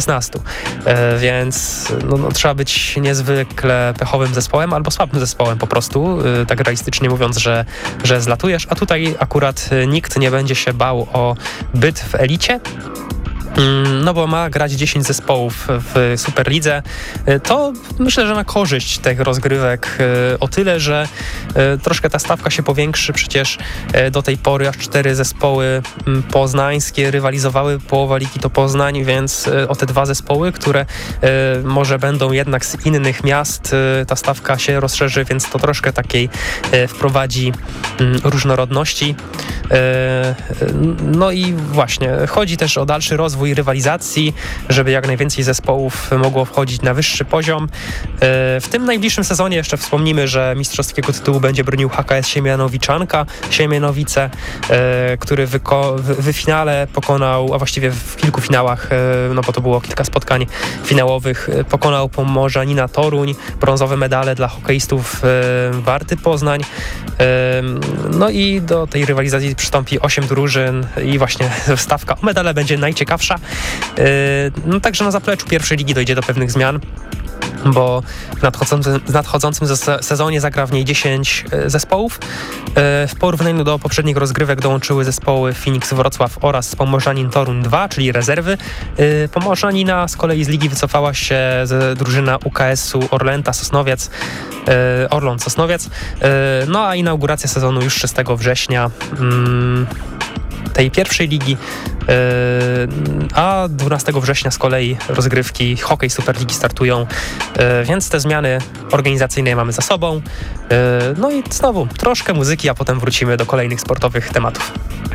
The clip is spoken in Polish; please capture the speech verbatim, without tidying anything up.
szesnastu, e, więc no, no, trzeba być niezwykle pechowym zespołem albo słabym zespołem po prostu, e, tak realistycznie mówiąc, że, że zlatujesz, a tutaj akurat nikt nie będzie się bał o byt w elicie. No bo ma grać dziesięć zespołów w Superlidze, to myślę, że na korzyść tych rozgrywek o tyle, że troszkę ta stawka się powiększy. Przecież do tej pory aż cztery zespoły poznańskie rywalizowały, połowa ligi to Poznań, więc o te dwa zespoły, które może będą jednak z innych miast, ta stawka się rozszerzy, więc to troszkę takiej wprowadzi różnorodności. No i właśnie, chodzi też o dalszy rozwój rywalizacji, żeby jak najwięcej zespołów mogło wchodzić na wyższy poziom. W tym najbliższym sezonie jeszcze wspomnimy, że mistrzowskiego tytułu będzie bronił H K S Siemianowiczanka, Siemianowice, który wyko- w finale pokonał, a właściwie w kilku finałach, no bo to było kilka spotkań finałowych, pokonał Pomorzanina Toruń, brązowe medale dla hokeistów Warty Poznań. No i do tej rywalizacji przystąpi osiem drużyn i właśnie stawka o medale będzie najciekawsza. No także na zapleczu pierwszej ligi dojdzie do pewnych zmian, bo w nadchodzącym, w nadchodzącym sezonie zagra w niej dziesięć zespołów. W porównaniu do poprzednich rozgrywek dołączyły zespoły Phoenix Wrocław oraz Pomorzanin Toruń dwa, czyli rezerwy. Pomorzanina z kolei z ligi wycofała się z drużyna U K S-u Orlęta Sosnowiec, Orląt Sosnowiec. No a inauguracja sezonu już szóstego września tej pierwszej ligi, a dwunastego września z kolei rozgrywki Hokej Superligi startują, więc te zmiany organizacyjne mamy za sobą. No i znowu troszkę muzyki, a potem wrócimy do kolejnych sportowych tematów.